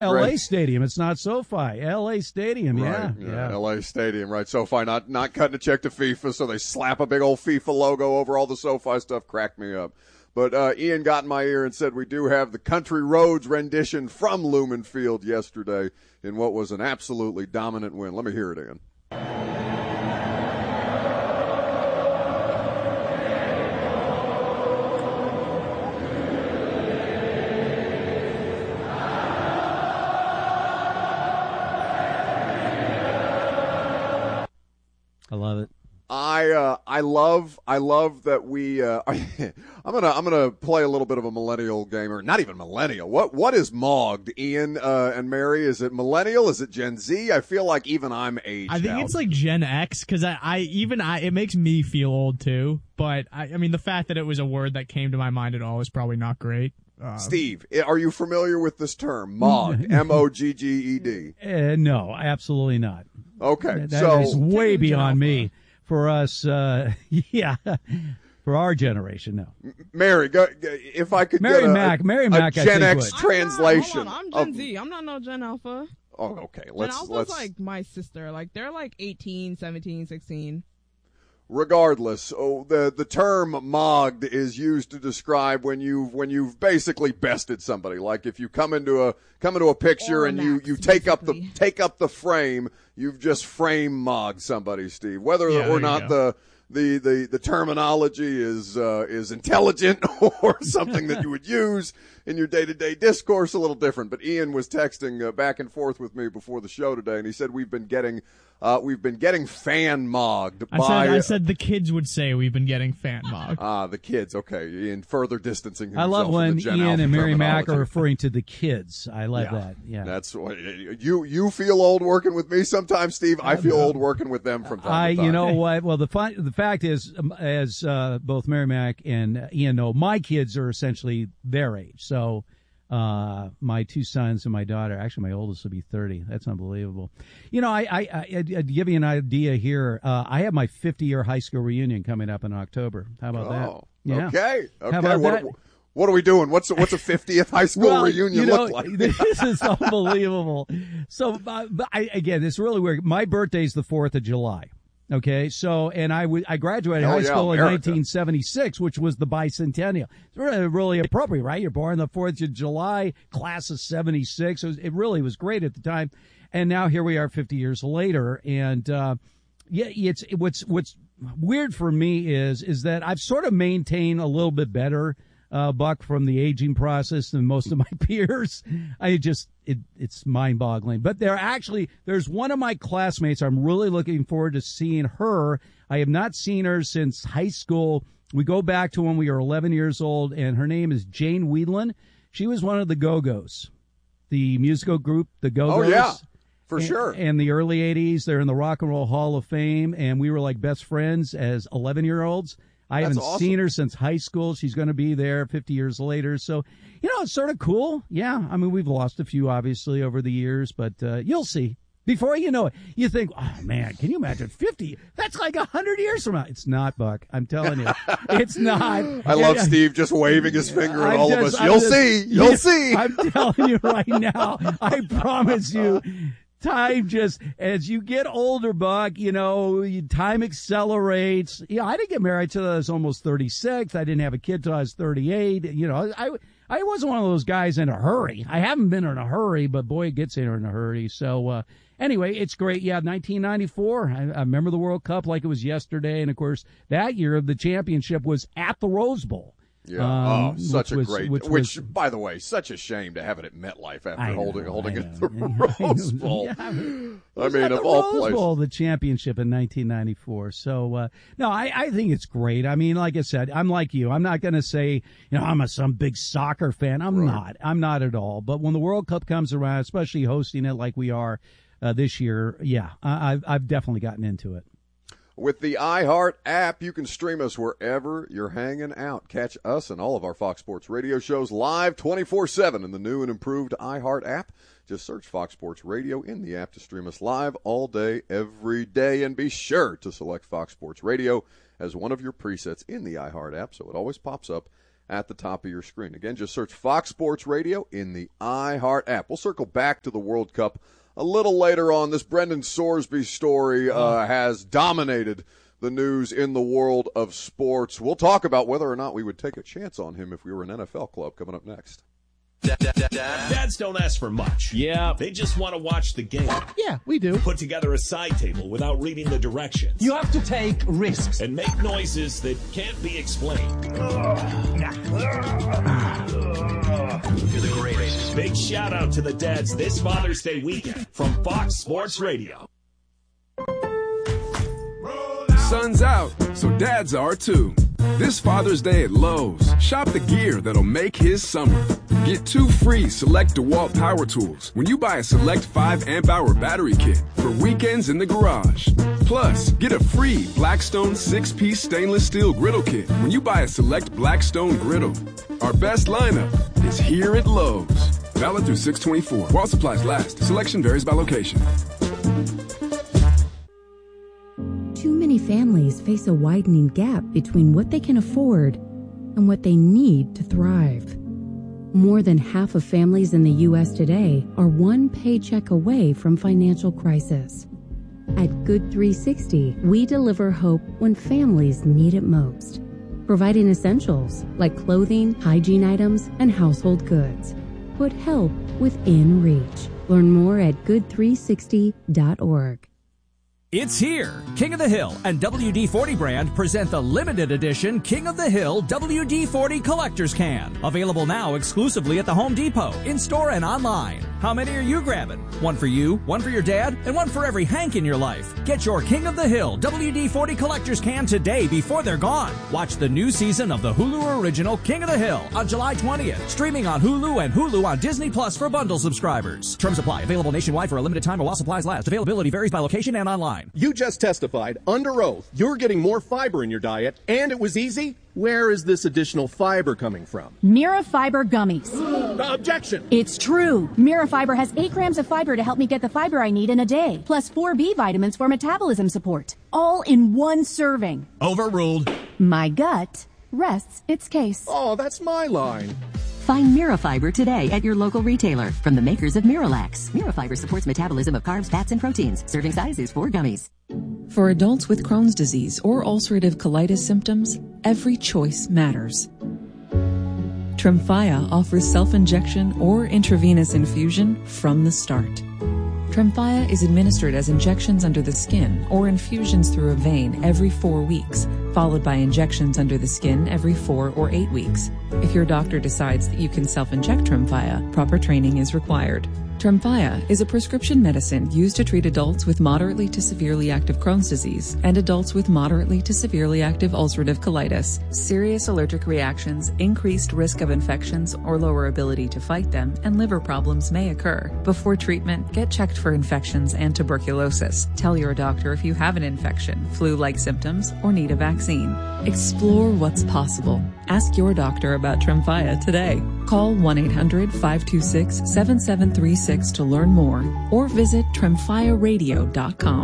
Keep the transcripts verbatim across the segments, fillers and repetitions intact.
L A Stadium. It's not SoFi. L A Stadium, yeah. Right, yeah. L A Stadium, right. SoFi not, not cutting a check to FIFA, so they slap a big old FIFA logo over all the SoFi stuff. Cracked me up. But uh, Ian got in my ear and said we do have the Country Roads rendition from Lumen Field yesterday in what was an absolutely dominant win. Let me hear it, Ian. I love it. I uh, I love I love that we uh, I'm gonna I'm gonna play a little bit of a millennial gamer. Not even millennial. What what is mogged, Ian uh, and Mary? Is it millennial? Is it Gen Z? I feel like even I'm aged. I think out. it's like Gen X because I, I even I it makes me feel old too. But I, I mean the fact that it was a word that came to my mind at all is probably not great. Uh, Steve, are you familiar with this term, mogged? M O G G E D. Uh, no, absolutely not. Okay, that so is way beyond me. For us, uh, yeah, for our generation, no. Mary, go, if I could Mary get a, Mac, Mary a Mac, Gen I think X would. translation. I'm, not, hold on, I'm Gen of, Z. I'm not no Gen Alpha. Oh, okay. Let's Gen Alpha's let's like my sister. Like they're like eighteen, seventeen, sixteen. Regardless, oh, the the term mogged is used to describe when you've when you've basically bested somebody. Like if you come into a come into a picture Or and you, Max, you take up the basically. take up the frame, you've just frame mogged somebody, Steve. Whether Yeah, there or you not go. the the, the the terminology is uh, is intelligent or something that you would use in your day-to-day discourse, a little different. But Ian was texting uh, back and forth with me before the show today, and he said we've been getting uh, we've been getting fan mogged I by said I said the kids would say we've been getting fan mogged. ah the kids. Okay, Ian further distancing himself. I love from when the Gen Ian Alpha and Mary Mac terminology. are referring to the kids. I love Yeah. that. Yeah, That's what you you feel old working with me sometimes, Steve. I feel old working with them from time I, to time. you know what? Well, the fun, the fact is, um, as uh, both Mary Mac and Ian know, my kids are essentially their age. So, uh, my two sons and my daughter, actually my oldest will be thirty. That's unbelievable. You know, I, I, I I'd give you an idea here. Uh, I have my fifty year high school reunion coming up in October. How about that? Oh, Yeah. okay. Okay. How about what, that? what are we doing? What's what's a fiftieth high school Well, reunion you know, look like? This is unbelievable. So, uh, but I, again, it's really weird. My birthday's the fourth of July. Okay, so, and I, w- I graduated Hell high yeah, school in America. nineteen seventy-six, which was the bicentennial. It's really, really appropriate, right? You're born the fourth of July, class of seventy-six. It, was, it really was great at the time. And now here we are fifty years later. And, uh, yeah, it's, what's, what's weird for me is, is that I've sort of maintained a little bit better, uh, Buck, from the aging process than most of my peers. I just, it, it's mind boggling. But there actually, there's one of my classmates. I'm really looking forward to seeing her. I have not seen her since high school. We go back to when we were eleven years old, and her name is Jane Whelan. She was one of the Go-Go's, the musical group, the Go-Go's. Oh, yeah. For And- sure. In the early eighties, they're in the Rock and Roll Hall of Fame, and we were like best friends as eleven-year-olds. I That's haven't awesome. seen her since high school. She's going to be there fifty years later. So, you know, it's sort of cool. Yeah. I mean, we've lost a few, obviously, over the years, but uh, you'll see. Before you know it, you think, oh, man, can you imagine fifty? That's like one hundred years from now. It's not, Buck. I'm telling you. It's not. I love Yeah, Steve just waving his finger at I'm all just- of us. I'm You'll just- see. You'll Yeah, see. I'm telling you right now. I promise you. Time just, as you get older, Buck, you know, you- time accelerates. Yeah, I didn't get married till I was almost thirty-six. I didn't have a kid till I was thirty-eight. You know, I, I wasn't one of those guys in a hurry. I haven't been in a hurry, but boy, it gets in in a hurry. So, uh, anyway, it's great. Yeah, nineteen ninety-four. I, I remember the World Cup like it was yesterday. And of course, that year the championship was at the Rose Bowl. Yeah. Um, oh, such a which was- great. which Which, was- by the way, such a shame to have it at MetLife after I holding know, holding I it at know. the Rose Bowl. Yeah, I mean, I it was mean, at of the all Rose places. Bowl, the championship in nineteen ninety-four. So, uh, no, I, I think it's great. I mean, like I said, I'm like you. I'm not going to say, you know, I'm a some big soccer fan. I'm Right. not. I'm not at all. But when the World Cup comes around, especially hosting it like we are uh, this year, yeah, I, I've, I've definitely gotten into it. With the iHeart app, you can stream us wherever you're hanging out. Catch us and all of our Fox Sports radio shows live twenty-four seven in the new and improved iHeart app. Just search Fox Sports Radio in the app to stream us live all day, every day. And be sure to select Fox Sports Radio as one of your presets in the iHeart app so it always pops up at the top of your screen. Again, just search Fox Sports Radio in the iHeart app. We'll circle back to the World Cup a little later on. This Brendan Sorsby story uh, has dominated the news in the world of sports. We'll talk about whether or not we would take a chance on him if we were an N F L club coming up next. Dads don't ask for much. Yeah. They just want to watch the game. Yeah, we do. Put together a side table without reading the directions. You have to take risks. And make noises that can't be explained. You're the greatest. Big shout out to the dads this Father's Day weekend from Fox Sports Radio. Sun's out, so dads are too. This Father's Day at Lowe's, shop the gear that'll make his summer. Get two free Select DeWalt power tools when you buy a Select five amp hour battery kit for weekends in the garage. Plus, get a free Blackstone six piece stainless steel griddle kit when you buy a Select Blackstone griddle. Our best lineup is here at Lowe's. Valid through six twenty-four. While supplies last, selection varies by location. Too many families face a widening gap between what they can afford and what they need to thrive. More than half of families in the U S today are one paycheck away from financial crisis. At Good three sixty, we deliver hope when families need it most, providing essentials like clothing, hygiene items, and household goods. Put help within reach. Learn more at good three sixty dot org. It's here. King of the Hill and W D forty brand present the limited edition King of the Hill W D forty Collector's Can. Available now exclusively at the Home Depot, in-store and online. How many are you grabbing? One for you, one for your dad, and one for every Hank in your life. Get your King of the Hill W D forty Collector's Can today before they're gone. Watch the new season of the Hulu original King of the Hill on July twentieth. Streaming on Hulu and Hulu on Disney Plus for bundle subscribers. Terms apply. Available nationwide for a limited time while supplies last. Availability varies by location and online. You just testified under oath you're getting more fiber in your diet, and it was easy. Where is this additional fiber coming from? Mirafiber gummies. Uh, objection. It's true. Mirafiber has eight grams of fiber to help me get the fiber I need in a day, plus four B vitamins for metabolism support, all in one serving. Overruled. My gut rests its case. Oh, that's my line. Find Mirafiber today at your local retailer from the makers of Miralax. Mirafiber supports metabolism of carbs, fats, and proteins. Serving size is four gummies. For adults with Crohn's disease or ulcerative colitis symptoms, every choice matters. Tremfya offers self-injection or intravenous infusion from the start. Tremfya is administered as injections under the skin or infusions through a vein every four weeks, followed by injections under the skin every four or eight weeks. If your doctor decides that you can self-inject Tremfya, proper training is required. Tremfya is a prescription medicine used to treat adults with moderately to severely active Crohn's disease and adults with moderately to severely active ulcerative colitis. Serious allergic reactions, increased risk of infections or lower ability to fight them, and liver problems may occur. Before treatment, get checked for infections and tuberculosis. Tell your doctor if you have an infection, flu-like symptoms, or need a vaccine. Explore what's possible. Ask your doctor about Tremfya today. Call one eight hundred five two six seven seven three six to learn more, or visit tremfya radio dot com.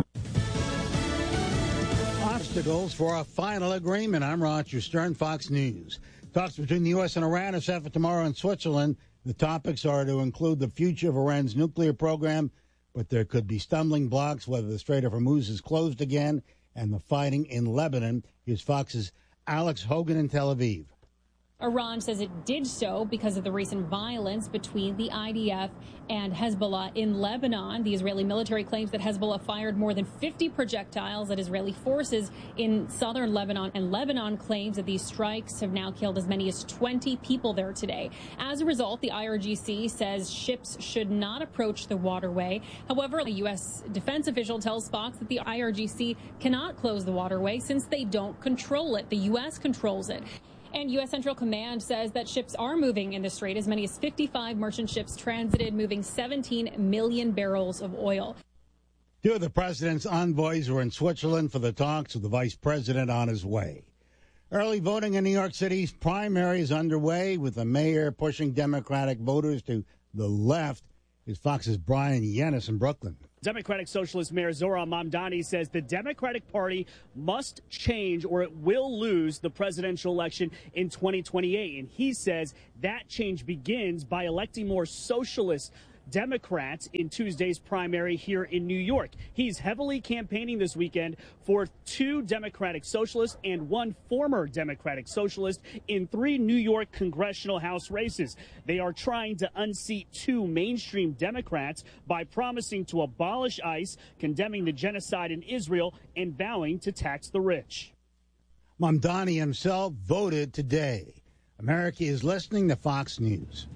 Obstacles for a final agreement. I'm Roger Stern, Fox News. Talks between the U S and Iran are set for tomorrow in Switzerland. The topics are to include the future of Iran's nuclear program, but there could be stumbling blocks whether the Strait of Hormuz is closed again and the fighting in Lebanon. Here's Fox's Alex Hogan in Tel Aviv. Iran says it did so because of the recent violence between the I D F and Hezbollah in Lebanon. The Israeli military claims that Hezbollah fired more than fifty projectiles at Israeli forces in southern Lebanon, and Lebanon claims that these strikes have now killed as many as twenty people there today. As a result, the I R G C says ships should not approach the waterway. However, a U S defense official tells Fox that the I R G C cannot close the waterway since they don't control it. The U S controls it. And U S Central Command says that ships are moving in the strait. As many as fifty-five merchant ships transited, moving seventeen million barrels of oil. Two of the president's envoys were in Switzerland for the talks with the vice president on his way. Early voting in New York City's primary is underway, with the mayor pushing Democratic voters to the left. is Fox's Brian Yanis in Brooklyn. Democratic Socialist Mayor Zohran Mamdani says the Democratic Party must change or it will lose the presidential election in twenty twenty-eight. And he says that change begins by electing more socialist Democrats in Tuesday's primary here in New York. He's heavily campaigning this weekend for two Democratic Socialists and one former Democratic Socialist in three New York congressional House races. They are trying to unseat two mainstream Democrats by promising to abolish ICE, condemning the genocide in Israel, and vowing to tax the rich. Mamdani himself voted today. America is listening to Fox News.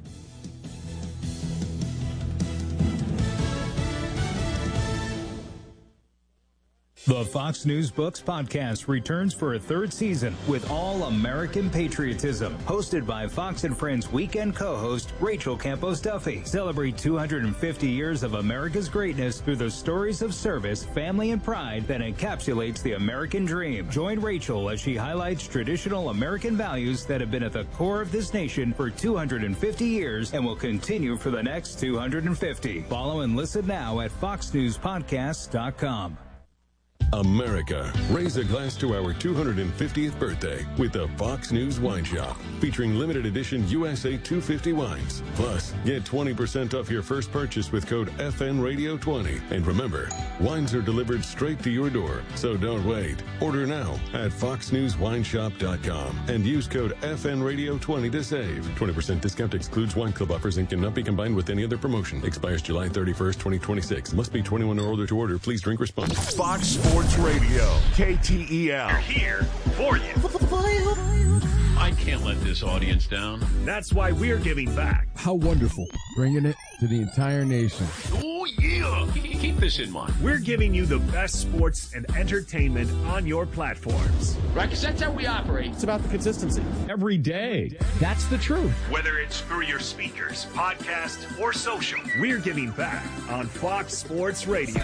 The Fox News Books podcast returns for a third season with all American patriotism. Hosted by Fox and Friends weekend co-host Rachel Campos Duffy. Celebrate two hundred fifty years of America's greatness through the stories of service, family, and pride that encapsulates the American dream. Join Rachel as she highlights traditional American values that have been at the core of this nation for two hundred fifty years and will continue for the next two hundred fifty. Follow and listen now at fox news podcasts dot com. America, raise a glass to our two hundred fiftieth birthday with the Fox News Wine Shop, featuring limited edition U S A two fifty wines. Plus, get twenty percent off your first purchase with code F N Radio twenty. And remember, wines are delivered straight to your door, so don't wait. Order now at fox news wine shop dot com and use code F N Radio twenty to save. twenty percent discount excludes wine club offers and cannot be combined with any other promotion. Expires July thirty-first, twenty twenty-six. Must be twenty-one or older to order. Please drink responsibly. Fox Sports Radio, K T E L. We're here for you. I can't let this audience down. That's why we're giving back. How wonderful. Bringing it to the entire nation. Oh, yeah. Keep this in mind. We're giving you the best sports and entertainment on your platforms. Right, because that's how we operate. It's about the consistency. Every day. That's the truth. Whether it's through your speakers, podcast, or social, we're giving back on Fox Sports Radio.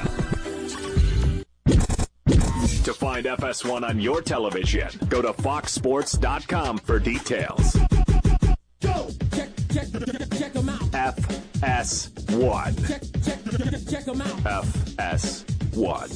To find F S one on your television, go to fox sports dot com for details. Go! Check, check, check them out. F S one. Check, check, check them out. F S one.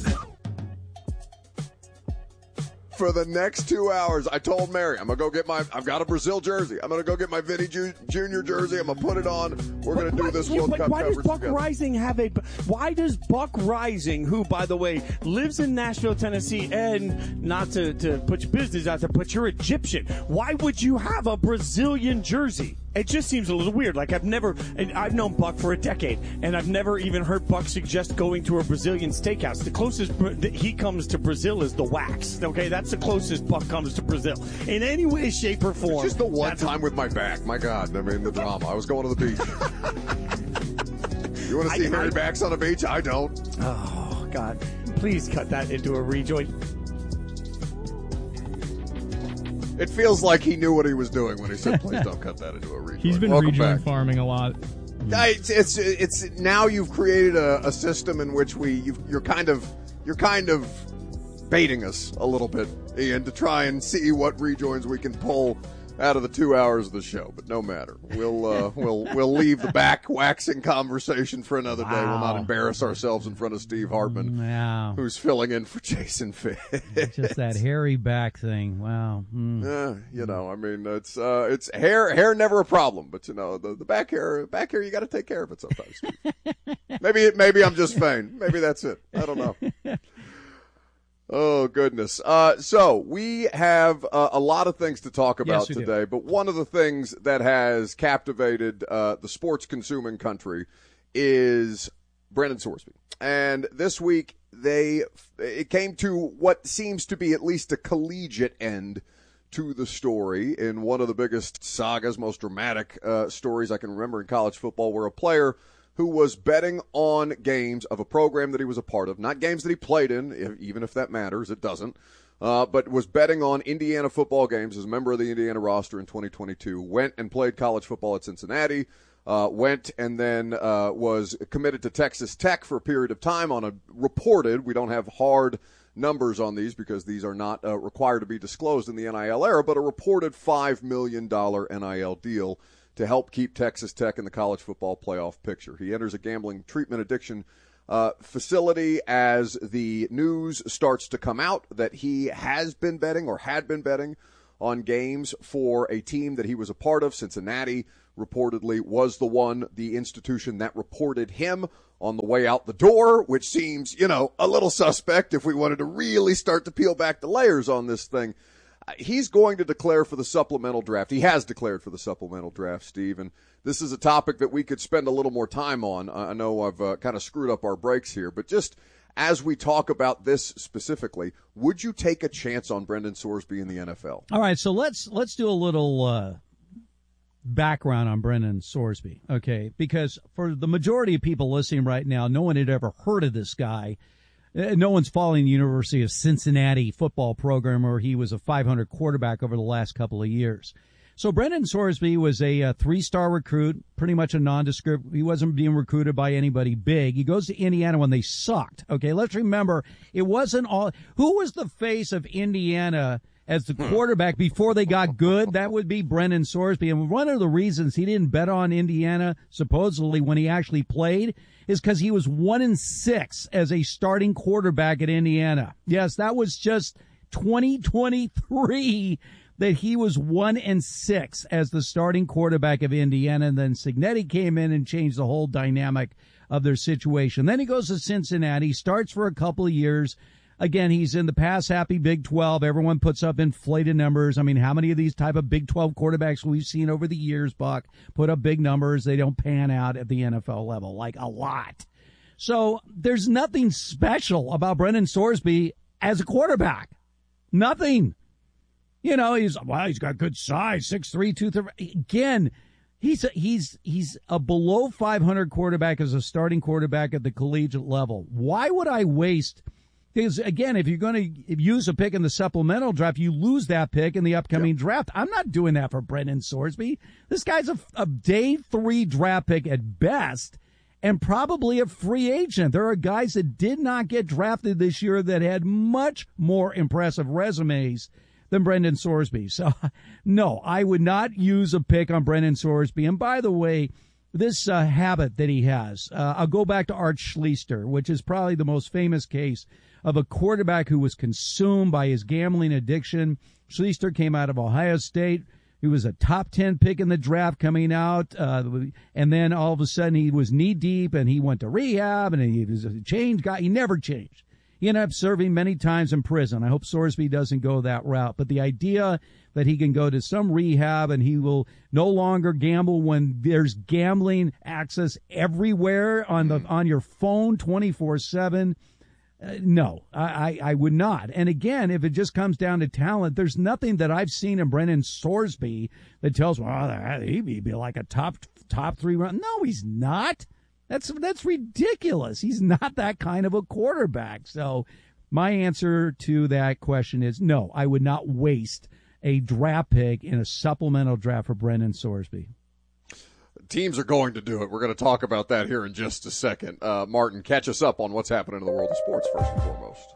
For the next two hours, I told Mary, I'm going to go get my, I've got a Brazil jersey. I'm going to go get my Vinny Ju- Junior jersey. I'm going to put it on. We're going to do this World Cup why coverage does Buck together. Rising have a, why does Buck Rising, who, by the way, lives in Nashville, Tennessee, and not to, to put your business out there, but you're Egyptian. Why would you have a Brazilian jersey? It just seems a little weird. Like, I've never, and I've known Buck for a decade, and I've never even heard Buck suggest going to a Brazilian steakhouse. The closest that he comes to Brazil is the Wax. Okay, that's the closest Buck comes to Brazil in any way, shape, or form. It's just the one time with my back. My God, I mean, the drama. I was going to the beach. You want to see I, Harry I, Backs on the beach? I don't. Oh, God. Please cut that into a rejoin. It feels like he knew what he was doing when he said, please don't cut that into a rejoin. He's been Welcome rejoin back. farming a lot. It's, it's, it's, now you've created a, a system in which we, you've, you're kind of, you're kind of baiting us a little bit, Ian, to try and see what rejoins we can pull out of the two hours of the show. But no matter, we'll uh, we'll we'll leave the back waxing conversation for another wow. day. We'll not embarrass ourselves in front of Steve Hartman, wow. who's filling in for Jason Fish. Just that hairy back thing. Wow. Mm. Yeah, you know, I mean, it's uh, it's hair hair never a problem, but you know, the, the back hair back hair you got to take care of it sometimes. maybe it, maybe I'm just vain. Maybe that's it. I don't know. Oh, goodness. Uh, so we have uh, a lot of things to talk about yes, today, do. but one of the things that has captivated uh, the sports-consuming country is Brendan Sorsby. And this week, they it came to what seems to be at least a collegiate end to the story in one of the biggest sagas, most dramatic uh, stories I can remember in college football, where a player who was betting on games of a program that he was a part of, not games that he played in, if, even if that matters, it doesn't, uh, but was betting on Indiana football games as a member of the Indiana roster in twenty twenty-two, went and played college football at Cincinnati, uh, went and then uh, was committed to Texas Tech for a period of time on a reported, we don't have hard numbers on these because these are not uh, required to be disclosed in the N I L era, but a reported five million dollars N I L deal to help keep Texas Tech in the college football playoff picture. He enters a gambling treatment addiction uh, facility as the news starts to come out that he has been betting or had been betting on games for a team that he was a part of. Cincinnati reportedly was the one, the institution that reported him on the way out the door, which seems, you know, a little suspect if we wanted to really start to peel back the layers on this thing. He's going to declare for the supplemental draft. He has declared for the supplemental draft, Steve, and this is a topic that we could spend a little more time on. I know I've uh, kind of screwed up our breaks here, but just as we talk about this specifically, would you take a chance on Brendan Sorsby in the N F L? All right, so let's let's do a little uh, background on Brendan Sorsby, okay? Because for the majority of people listening right now, no one had ever heard of this guy. No one's following the University of Cincinnati football program where he was a five hundred quarterback over the last couple of years. So Brendan Sorsby was a, a three-star recruit, pretty much a nondescript. He wasn't being recruited by anybody big. He goes to Indiana when they sucked. Okay, let's remember, it wasn't all – who was the face of Indiana as the quarterback before they got good? That would be Brendan Sorsby. And one of the reasons he didn't bet on Indiana, supposedly, when he actually played – is because he was one and six as a starting quarterback at Indiana. Yes, that was just twenty twenty-three that he was one and six as the starting quarterback of Indiana. And then Cignetti came in and changed the whole dynamic of their situation. Then he goes to Cincinnati, starts for a couple of years. Again, he's in the pass-happy Big twelve. Everyone puts up inflated numbers. I mean, how many of these type of Big twelve quarterbacks we've seen over the years, Buck, put up big numbers? They don't pan out at the N F L level, like a lot. So there's nothing special about Brendan Sorsby as a quarterback. Nothing. You know, he's, well, he's got good size, six three, two thirty. Again, he's a, he's he's a below five hundred quarterback as a starting quarterback at the collegiate level. Why would I waste... Because, again, if you're going to use a pick in the supplemental draft, you lose that pick in the upcoming yep. draft. I'm not doing that for Brendan Sorsby. This guy's a, a day three draft pick at best and probably a free agent. There are guys that did not get drafted this year that had much more impressive resumes than Brendan Sorsby. So, no, I would not use a pick on Brendan Sorsby. And, by the way, this uh, habit that he has, uh, I'll go back to Art Schlichter, which is probably the most famous case of a quarterback who was consumed by his gambling addiction. Schlichter came out of Ohio State. He was a top ten pick in the draft coming out, uh, and then all of a sudden he was knee-deep, and he went to rehab, and he was a changed guy. He never changed. He ended up serving many times in prison. I hope Sorsby doesn't go that route. But the idea that he can go to some rehab and he will no longer gamble when there's gambling access everywhere on the on your phone twenty-four seven, Uh, no, I, I would not. And again, if it just comes down to talent, there's nothing that I've seen in Brendan Sorsby that tells me, oh, he'd be like a top top three run. No, he's not. That's that's ridiculous. He's not that kind of a quarterback. So my answer to that question is no, I would not waste a draft pick in a supplemental draft for Brendan Sorsby. Teams are going to do it. We're going to talk about that here in just a second. Uh, Martin, catch us up on what's happening in the world of sports first and foremost.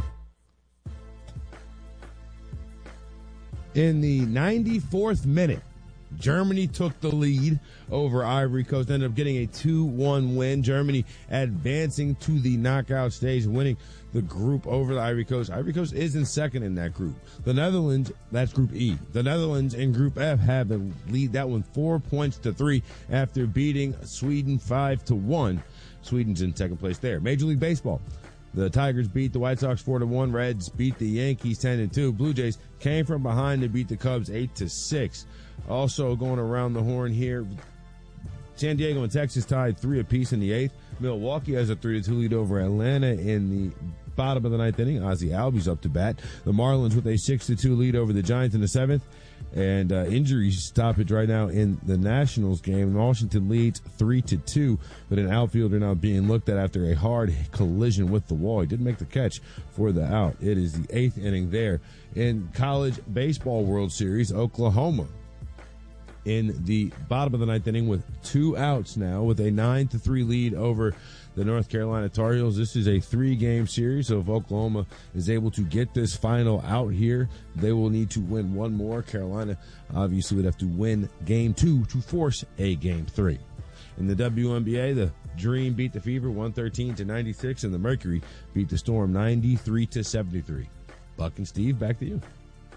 In the ninety-fourth minute, Germany took the lead over Ivory Coast, ended up getting a two one win. Germany advancing to the knockout stage, winning the group over the Ivory Coast. Ivory Coast is in second in that group. The Netherlands, that's Group E. The Netherlands in Group F have the lead that one four points to three after beating Sweden five to one. Sweden's in second place there. Major League Baseball. The Tigers beat the White Sox four to one. Reds beat the Yankees ten to two. Blue Jays came from behind to beat the Cubs eight to six. Also going around the horn here, San Diego and Texas tied three apiece in the eighth. Milwaukee has a three to two lead over Atlanta in the bottom of the ninth inning. Ozzie Albies up to bat. The Marlins with a six to two lead over the Giants in the seventh. And uh, injury stoppage right now in the Nationals game. Washington leads three to two, but an outfielder now being looked at after a hard collision with the wall. He did make the catch for the out. It is the eighth inning there. In College Baseball World Series, Oklahoma in the bottom of the ninth inning with two outs now, with a nine to three lead over the North Carolina Tar Heels. This is a three-game series, so if Oklahoma is able to get this final out here, they will need to win one more. Carolina obviously would have to win game two to force a game three. In the W N B A, the Dream beat the Fever one thirteen to ninety-six, and the Mercury beat the Storm ninety-three to seventy-three. Buck and Steve, back to you.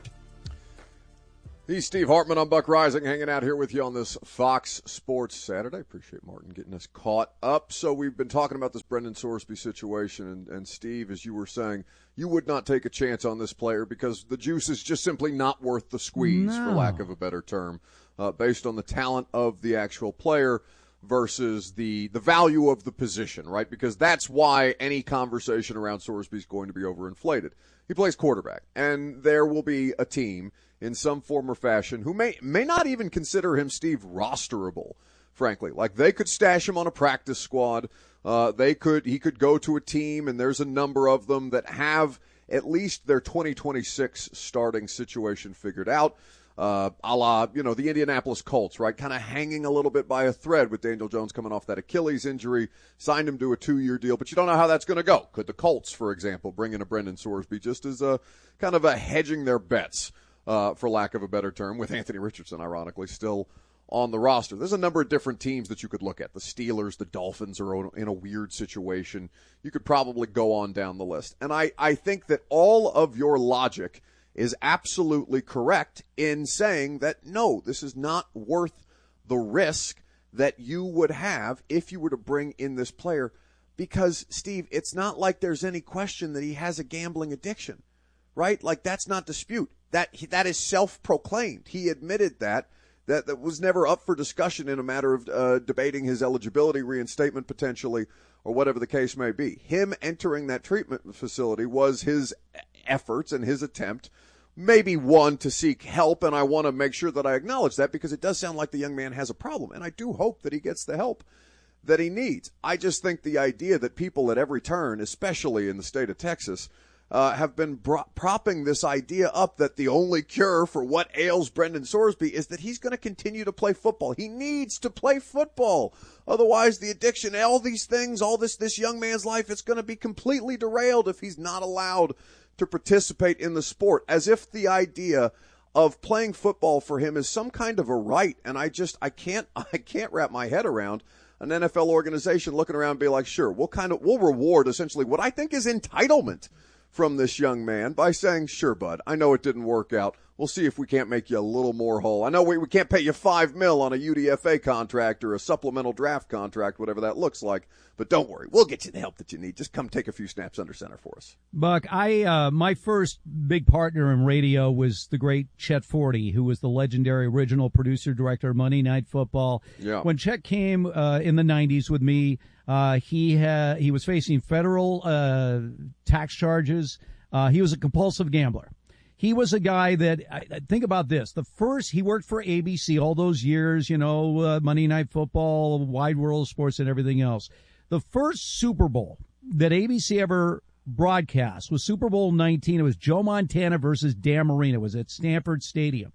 He's Steve Hartman. I'm Buck Rising, hanging out here with you on this Fox Sports Saturday. Appreciate Martin getting us caught up. So we've been talking about this Brendan Sorsby situation, and, and Steve, as you were saying, you would not take a chance on this player because the juice is just simply not worth the squeeze, No. for lack of a better term, uh, based on the talent of the actual player versus the the value of the position, right? Because that's why any conversation around Sorsby is going to be overinflated. He plays quarterback, and there will be a team in some form or fashion who may may not even consider him, Steve, rosterable, frankly. Like, they could stash him on a practice squad. Uh, they could he could go to a team, and there's a number of them that have at least their twenty twenty-six starting situation figured out. Uh, a la, you know, the Indianapolis Colts, right? Kind of hanging a little bit by a thread with Daniel Jones coming off that Achilles injury, signed him to a two-year deal, but you don't know how that's going to go. Could the Colts, for example, bring in a Brendan Sorsby just as a kind of a hedging their bets, uh, for lack of a better term, with Anthony Richardson, ironically, still on the roster? There's a number of different teams that you could look at. The Steelers, the Dolphins are in a weird situation. You could probably go on down the list. And I, I think that all of your logic is absolutely correct in saying that, no, this is not worth the risk that you would have if you were to bring in this player. Because, Steve, it's not like there's any question that he has a gambling addiction, right? Like, that's not dispute. That, that is self-proclaimed. He admitted that. That, that was never up for discussion in a matter of uh, debating his eligibility, reinstatement potentially, or whatever the case may be. Him entering that treatment facility was his efforts and his attempt, maybe one, to seek help, and I want to make sure that I acknowledge that because it does sound like the young man has a problem, and I do hope that he gets the help that he needs. I just think the idea that people at every turn, especially in the state of Texas, uh, have been bro- propping this idea up that the only cure for what ails Brendan Sorsby is that he's going to continue to play football. He needs to play football. Otherwise, the addiction, all these things, all this, this young man's life, it's going to be completely derailed if he's not allowed to participate in the sport, as if the idea of playing football for him is some kind of a right. And I just, I can't, I can't wrap my head around an N F L organization looking around and be like, sure, we'll kind of, we'll reward essentially what I think is entitlement from this young man by saying, sure, bud, I know it didn't work out. We'll see if we can't make you a little more whole. I know we, we can't pay you five mil on a U D F A contract or a supplemental draft contract, whatever that looks like. But don't worry, we'll get you the help that you need. Just come take a few snaps under center for us. Buck, I uh, my first big partner in radio was the great Chet Forty, who was the legendary original producer director of Monday Night Football. Yeah. When Chet came uh, in the nineties with me, uh, he had he was facing federal uh, tax charges. Uh, he was a compulsive gambler. He was a guy that, I, think about this, the first, he worked for A B C all those years, you know, uh, Monday Night Football, Wide World of Sports, and everything else. The first Super Bowl that A B C ever broadcast was Super Bowl nineteen. It was Joe Montana versus Dan Marino. It was at Stanford Stadium.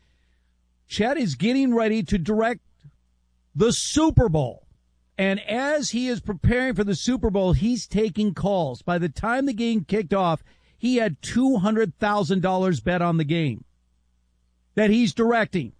Chet is getting ready to direct the Super Bowl. And as he is preparing for the Super Bowl, he's taking calls. By the time the game kicked off, he had two hundred thousand dollars bet on the game that he's directing.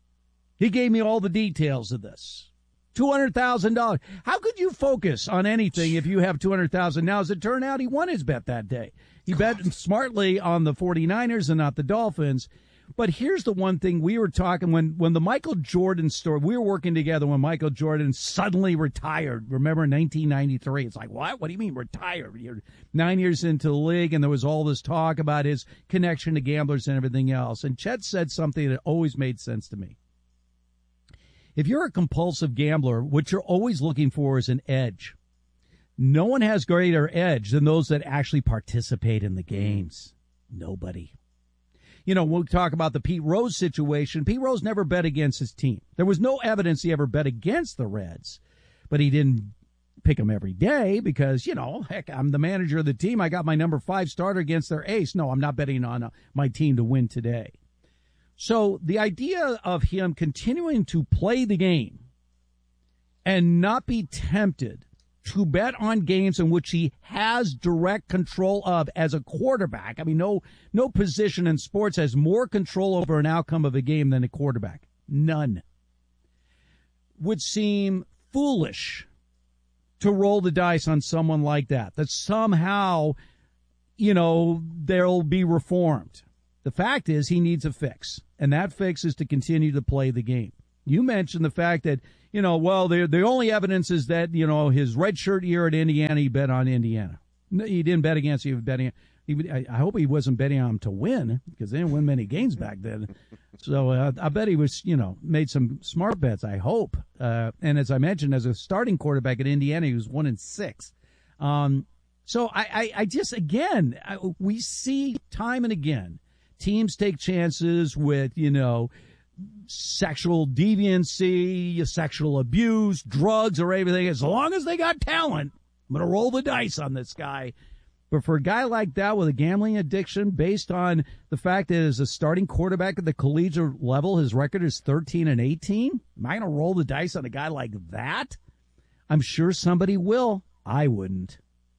He gave me all the details of this. two hundred thousand dollars. How could you focus on anything if you have two hundred thousand dollars? Now, as it turned out, he won his bet that day. He bet smartly on the 49ers and not the Dolphins. But here's the one thing we were talking when, when the Michael Jordan story, we were working together when Michael Jordan suddenly retired. Remember nineteen ninety-three? It's like, what? What do you mean retired? You're nine years into the league, and there was all this talk about his connection to gamblers and everything else. And Chet said something that always made sense to me. If you're a compulsive gambler, what you're always looking for is an edge. No one has greater edge than those that actually participate in the games. Nobody. You know, we'll talk about the Pete Rose situation. Pete Rose never bet against his team. There was no evidence he ever bet against the Reds, but he didn't pick them every day because, you know, heck, I'm the manager of the team. I got my number five starter against their ace. No, I'm not betting on uh, my team to win today. So the idea of him continuing to play the game and not be tempted to bet on games in which he has direct control of as a quarterback. I mean, no, no position in sports has more control over an outcome of a game than a quarterback. None. Would seem foolish to roll the dice on someone like that, that somehow, you know, they'll be reformed. The fact is he needs a fix, and that fix is to continue to play the game. You mentioned the fact that, you know, well, the the only evidence is that, you know, his redshirt year at Indiana, he bet on Indiana. He didn't bet against you, betting. He, I hope he wasn't betting on him to win, because they didn't win many games back then. So uh, I bet he was, you know, made some smart bets, I hope. Uh, and as I mentioned, as a starting quarterback at Indiana, he was one in six. Um, so I, I, I just, again, I, we see time and again, teams take chances with, you know, sexual deviancy, sexual abuse, drugs, or everything. As long as they got talent, I'm going to roll the dice on this guy. But for a guy like that with a gambling addiction, based on the fact that as a starting quarterback at the collegiate level, his record is thirteen and eighteen, am I going to roll the dice on a guy like that? I'm sure somebody will. I wouldn't.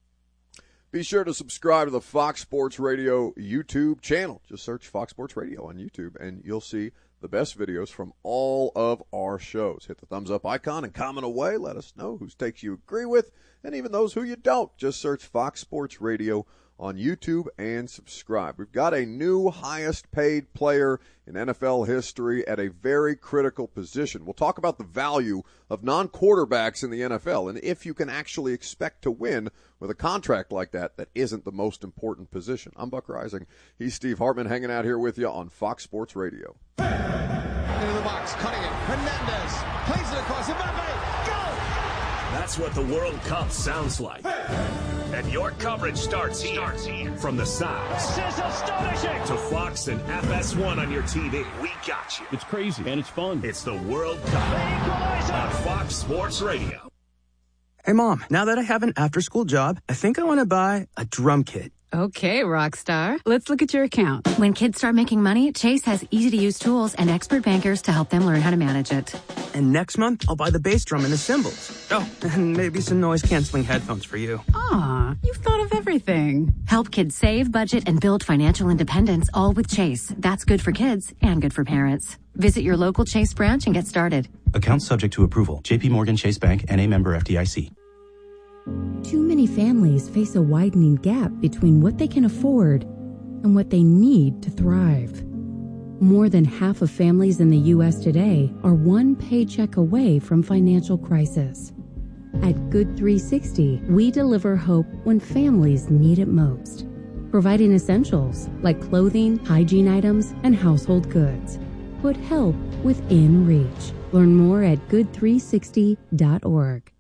Be sure to subscribe to the Fox Sports Radio YouTube channel. Just search Fox Sports Radio on YouTube, and you'll see the best videos from all of our shows. Hit the thumbs up icon and comment away. Let us know whose takes you agree with, and even those who you don't. Just search Fox Sports Radio on YouTube and subscribe. We've got a new highest paid player in N F L history at a very critical position. We'll talk about the value of non-quarterbacks in the N F L and if you can actually expect to win with a contract like that that isn't the most important position. I'm Buck Rising. He's Steve Hartman hanging out here with you on Fox Sports Radio. Into the box, cutting it. Hernandez plays it across. Mbappe, go! That's what the World Cup sounds like. And your coverage starts here. starts here. From the sounds This is astonishing! to Fox and F S one on your T V. We got you. It's crazy, and it's fun. It's the World Cup on Fox Sports Radio. Hey, Mom, now that I have an after-school job, I think I want to buy a drum kit. Okay, rock star. Let's look at your account. When kids start making money, Chase has easy-to-use tools and expert bankers to help them learn how to manage it. And next month, I'll buy the bass drum and the cymbals. Oh, and maybe some noise-canceling headphones for you. Aw, you've thought of everything. Help kids save, budget, and build financial independence, all with Chase. That's good for kids and good for parents. Visit your local Chase branch and get started. Account subject to approval. J P Morgan Chase Bank N A member F D I C. Too many families face a widening gap between what they can afford and what they need to thrive. More than half of families in the U S today are one paycheck away from financial crisis. At Good three sixty, we deliver hope when families need it most, providing essentials like clothing, hygiene items, and household goods. Put help within reach. Learn more at good three sixty dot org.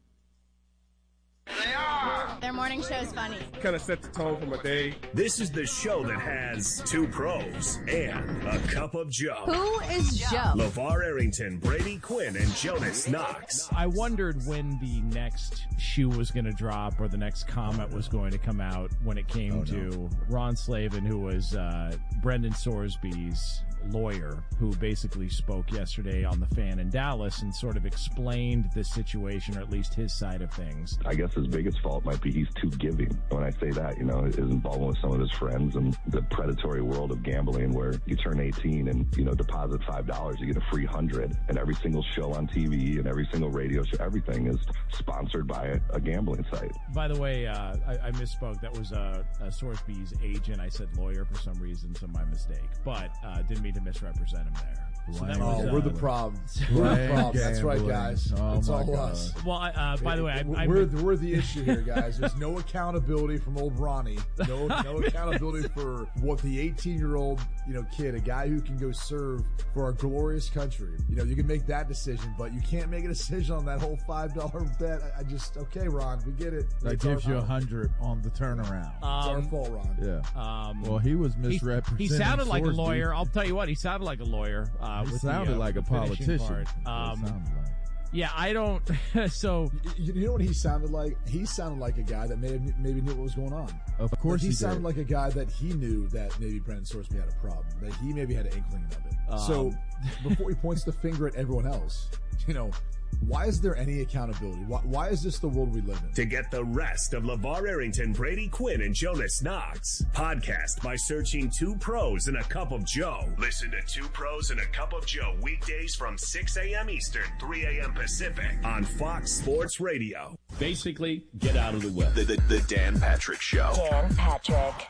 Their morning show's funny. Kind of set the tone for my day. This is the show that has two pros and a cup of Joe. Who is Joe? LeVar Arrington, Brady Quinn, and Jonas Knox. I wondered when the next shoe was going to drop or the next comment was going to come out when it came oh, no. to Ron Slavin, who was uh, Brendan Sorsby's lawyer, who basically spoke yesterday on The Fan in Dallas and sort of explained the situation, or at least his side of things. I guess his biggest fault might be he's too giving. When I say that, you know, his involvement with some of his friends and the predatory world of gambling where you turn eighteen and, you know, deposit five dollars, you get a free hundred. And every single show on T V and every single radio show, everything is sponsored by a, a gambling site. By the way, uh, I, I misspoke. That was a, a Sorsby's agent. I said lawyer for some reason, so my mistake. But uh, didn't mean to misrepresent him there. So that oh, was, uh, we're the problem. We're the problem. That's right, guys. Oh, it's all God. us. Well, uh, by the way, I, I, we're, we're the issue here, guys. There's no accountability from old Ronnie. No, no accountability for what the eighteen-year-old, you know, kid, a guy who can go serve for our glorious country. You know, you can make that decision, but you can't make a decision on that whole five dollar bet. I, I just, okay, Ron, we get it. That it's gives our, you a hundred on the turnaround. Um, it's our fault, Ron. Yeah. Um, well, he was misrepresenting. He, he sounded like Sorsby. a lawyer. I'll tell you what, he sounded like a lawyer. Uh, he with sounded the, uh, like a the finishing politician. part. Um, like. Yeah, I don't. So you, you know what he sounded like? He sounded like a guy that may have, maybe knew what was going on. Of course, like he, he sounded did. like a guy that he knew that maybe Brendan Sorsby had a problem. That he maybe had an inkling of it. Um. So before he points the finger at everyone else, you know, why is there any accountability? Why, why is this the world we live in? To get the rest of LeVar Arrington, Brady Quinn, and Jonas Knox, podcast by searching Two Pros and a Cup of Joe. Listen to Two Pros and a Cup of Joe weekdays from six a.m. Eastern, three a.m. Pacific on Fox Sports Radio. Basically, get out of the way. The, the, the Dan Patrick Show. Dan Patrick.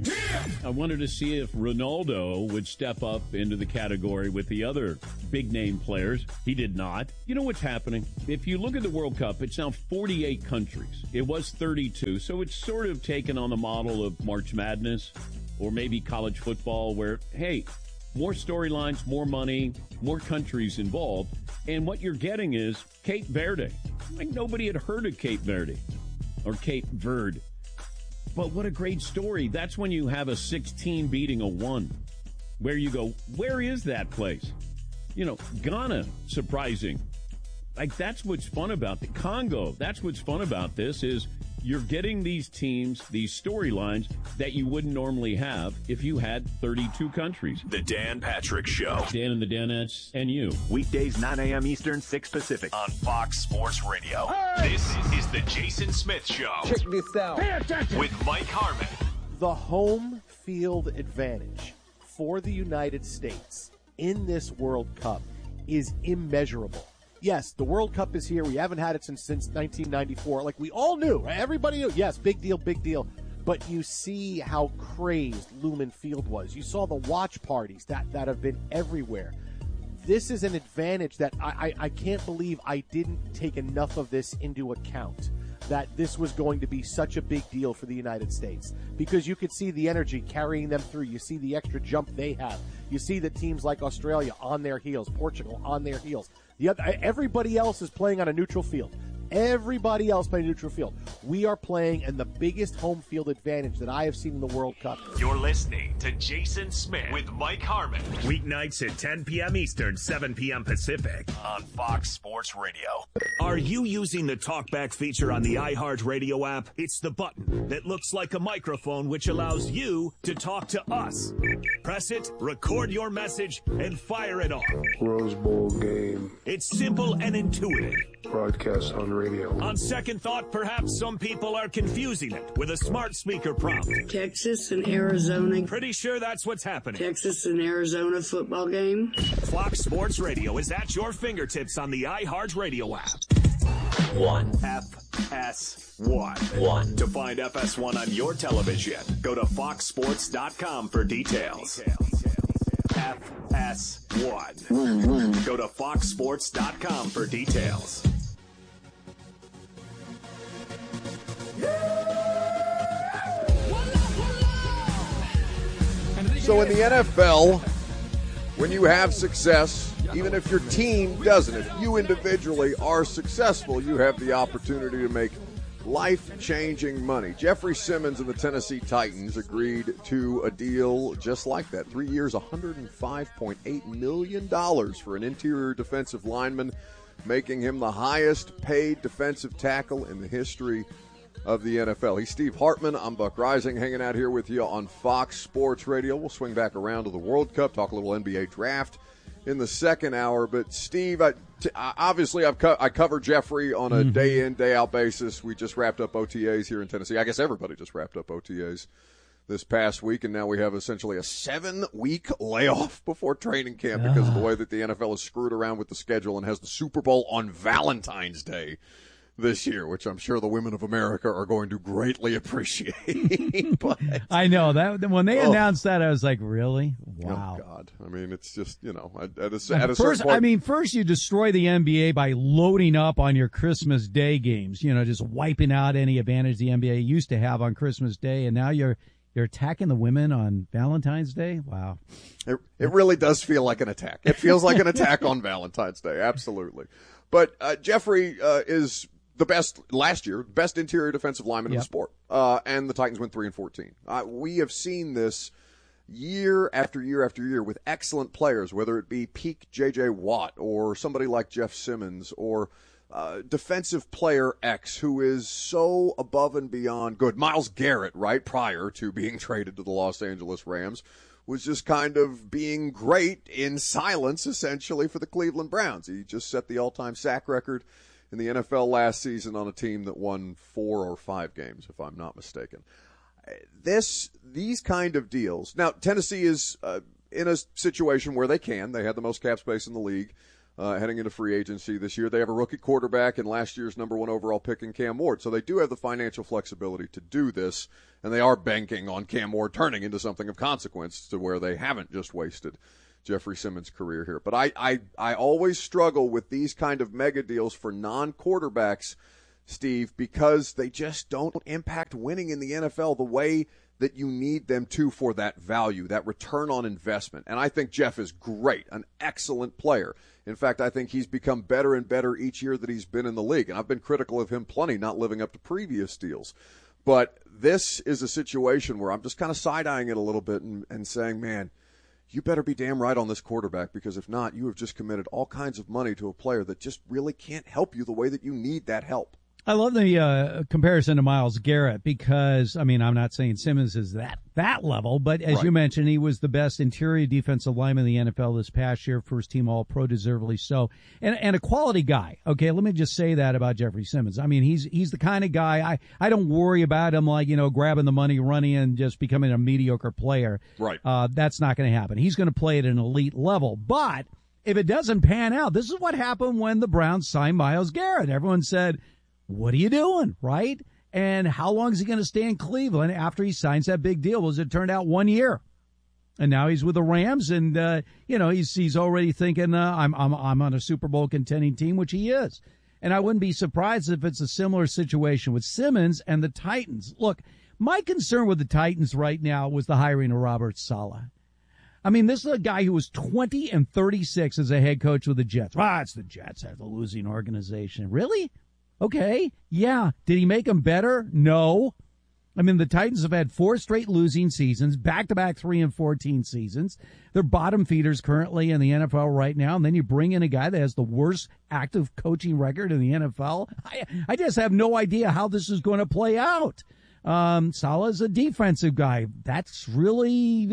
I wanted to see if Ronaldo would step up into the category with the other big-name players. He did not. You know what's happening? If you look at the World Cup, it's now forty-eight countries. It was thirty-two, so it's sort of taken on the model of March Madness or maybe college football where, hey, more storylines, more money, more countries involved. And what you're getting is Cape Verde. Like nobody had heard of Cape Verde or Cape Verde. But what a great story. That's when you have a sixteen beating a one. Where you go, where is that place? You know, Ghana, surprising. Like, that's what's fun about the Congo. That's what's fun about this is you're getting these teams, these storylines that you wouldn't normally have if you had thirty-two countries. The Dan Patrick Show. Dan and the Danettes and you. Weekdays, nine a.m. Eastern, six Pacific on Fox Sports Radio. Hey! This is the Jason Smith Show. Check this out. Pay attention. With Mike Harmon. The home field advantage for the United States in this World Cup is immeasurable. Yes, the World Cup is here. We haven't had it since since nineteen ninety-four. Like we all knew, right? Everybody knew. Yes, big deal, big deal. But you see how crazed Lumen Field was. You saw the watch parties that, that have been everywhere. This is an advantage that I, I, I can't believe I didn't take enough of this into account, that this was going to be such a big deal for the United States. Because you could see the energy carrying them through. You see the extra jump they have. You see the teams like Australia on their heels, Portugal on their heels. The other, everybody else is playing on a neutral field. Everybody else playing neutral field. We are playing in the biggest home field advantage that I have seen in the World Cup. You're listening to Jason Smith with Mike Harmon. Weeknights at ten p.m. Eastern, seven p.m. Pacific on Fox Sports Radio. Are you using the TalkBack feature on the iHeartRadio app? It's the button that looks like a microphone which allows you to talk to us. Press it, record your message, and fire it off. Rose Bowl game. It's simple and intuitive. Broadcast on radio. On second thought, perhaps some people are confusing it with a smart speaker prompt. Texas and Arizona. Pretty sure that's what's happening. Texas and Arizona football game. Fox Sports Radio is at your fingertips on the iHeartRadio app. One. F S one. One. To find F S one on your television, go to fox sports dot com for details. F S one. One, one. Go to fox sports dot com for details. So in the N F L, when you have success, even if your team doesn't, if you individually are successful, you have the opportunity to make life-changing money. Jeffrey Simmons and the Tennessee Titans agreed to a deal just like that. Three years, one hundred five point eight million dollars for an interior defensive lineman, making him the highest-paid defensive tackle in the history of the N F L. He's Steve Hartman. I'm Buck Rising, hanging out here with you on Fox Sports Radio. We'll swing back around to the World Cup, talk a little N B A draft in the second hour. But, Steve, I, t- obviously I've co- I cover Jeffrey on a mm-hmm. day-in, day-out basis. We just wrapped up O T As here in Tennessee. I guess everybody just wrapped up O T As this past week, and now we have essentially a seven-week layoff before training camp because of the way that the N F L is screwed around with the schedule and has the Super Bowl on Valentine's Day this year, which I'm sure the women of America are going to greatly appreciate. But, I know that when they oh, announced that, I was like, really? Wow. Oh God. I mean, it's just, you know, at a, at a first, certain point. I mean, first you destroy the N B A by loading up on your Christmas Day games, you know, just wiping out any advantage the N B A used to have on Christmas Day. And now you're, you're attacking the women on Valentine's Day. Wow. It, it really does feel like an attack. It feels like an attack on Valentine's Day. Absolutely. But, uh, Jeffrey, uh, is, the best last year, best interior defensive lineman yep. in the sport, uh, and the Titans went three and fourteen. Uh, we have seen this year after year after year with excellent players, whether it be peak J J. Watt or somebody like Jeff Simmons or uh, defensive player X who is so above and beyond good. Myles Garrett, right, prior to being traded to the Los Angeles Rams, was just kind of being great in silence, essentially, for the Cleveland Browns. He just set the all-time sack record in the N F L last season on a team that won four or five games, if I'm not mistaken. This, these kind of deals. Now, Tennessee is uh, in a situation where they can. They had the most cap space in the league uh, heading into free agency this year. They have a rookie quarterback and last year's number one overall pick in Cam Ward. So they do have the financial flexibility to do this, and they are banking on Cam Ward turning into something of consequence to where they haven't just wasted Jeffrey Simmons' career here. But I, I, I always struggle with these kind of mega deals for non-quarterbacks, Steve, because they just don't impact winning in the N F L the way that you need them to for that value, that return on investment. And I think Jeff is great, an excellent player. In fact, I think he's become better and better each year that he's been in the league. And I've been critical of him plenty, not living up to previous deals. But this is a situation where I'm just kind of side-eyeing it a little bit and, and saying, man, you better be damn right on this quarterback, because if not, you have just committed all kinds of money to a player that just really can't help you the way that you need that help. I love the uh, comparison to Myles Garrett because, I mean, I'm not saying Simmons is that that level, but as right. you mentioned, he was the best interior defensive lineman in the N F L this past year, first team All-Pro, deservedly so, and and a quality guy. Okay, let me just say that about Jeffrey Simmons. I mean, he's he's the kind of guy, I, I don't worry about him like, you know, grabbing the money, running, and just becoming a mediocre player. Right. Uh, that's not going to happen. He's going to play at an elite level, but if it doesn't pan out, this is what happened when the Browns signed Myles Garrett. Everyone said, what are you doing, right? And how long is he going to stay in Cleveland after he signs that big deal? Well, as it turned out, one year. And now he's with the Rams, and, uh, you know, he's he's already thinking, uh, I'm, I'm, I'm on a Super Bowl contending team, which he is. And I wouldn't be surprised if it's a similar situation with Simmons and the Titans. Look, my concern with the Titans right now was the hiring of Robert Saleh. I mean, this is a guy who was twenty and thirty-six as a head coach with the Jets. Ah, it's the Jets, they're the losing organization. Really? Okay, yeah. Did he make them better? No. I mean, the Titans have had four straight losing seasons, back-to-back three and fourteen seasons. They're bottom feeders currently in the N F L right now, and then you bring in a guy that has the worst active coaching record in the N F L. I, I just have no idea how this is going to play out. Um, Saleh's a defensive guy. That's really,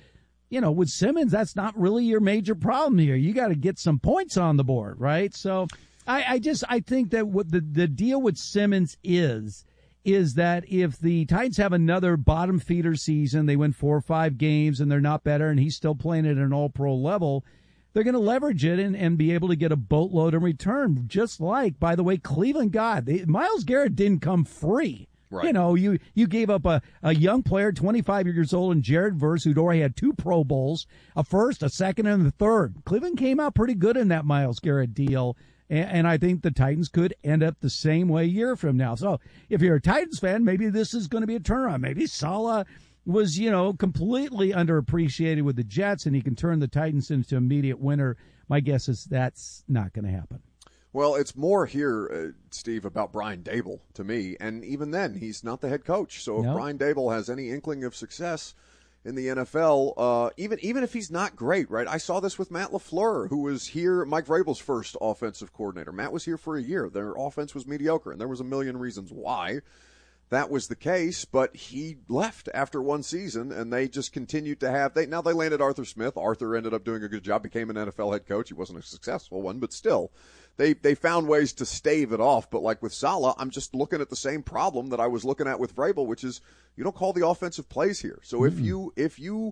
you know, with Simmons, that's not really your major problem here. You got to get some points on the board, right? So I, I just I think that what the, the deal with Simmons is, is that if the Titans have another bottom feeder season, they win four or five games and they're not better and he's still playing at an all-pro level, they're going to leverage it and, and be able to get a boatload in return. Just like, by the way, Cleveland got. They, Myles Garrett didn't come free. Right. You know, you, you gave up a, a young player, twenty-five years old, and Jared Verse, who'd already had two Pro Bowls, a first, a second, and a third. Cleveland came out pretty good in that Myles Garrett deal. And I think the Titans could end up the same way a year from now. So if you're a Titans fan, maybe this is going to be a turnaround. Maybe Saleh was, you know, completely underappreciated with the Jets, and he can turn the Titans into immediate winner. My guess is that's not going to happen. Well, it's more here, uh, Steve, about Brian Daboll to me. And even then, he's not the head coach. So if No. Brian Daboll has any inkling of success in the N F L, uh, even even if he's not great, right? I saw this with Matt LaFleur, who was here, Mike Vrabel's first offensive coordinator. Matt was here for a year. Their offense was mediocre, and there was a million reasons why that was the case, but he left after one season, and they just continued to have – they now they landed Arthur Smith. Arthur ended up doing a good job, became an N F L head coach. He wasn't a successful one, but still – They they found ways to stave it off, but like with Saleh, I'm just looking at the same problem that I was looking at with Vrabel, which is you don't call the offensive plays here. So mm-hmm. if you if you